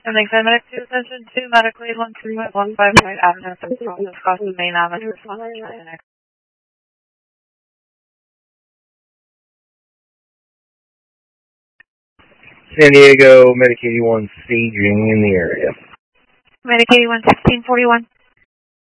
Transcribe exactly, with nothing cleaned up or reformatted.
Sending San Medic to Attention to Medical Aid one three one five White Avenue, across the main avenue. San Diego, Medic eighty-one staging in the area. Medic eighty-one, sixteen forty-one.